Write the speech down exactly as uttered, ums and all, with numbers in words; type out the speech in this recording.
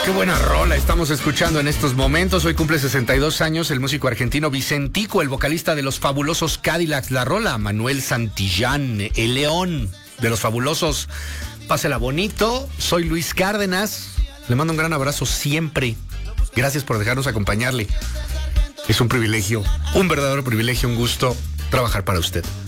Qué buena rola estamos escuchando en estos momentos. Hoy cumple sesenta y dos años el músico argentino Vicentico, el vocalista de los fabulosos Cadillacs. La rola, Manuel Santillán, el león de los fabulosos. Pásela bonito. Soy Luis Cárdenas. Le mando un gran abrazo siempre. Gracias por dejarnos acompañarle. Es un privilegio, un verdadero privilegio, un gusto trabajar para usted.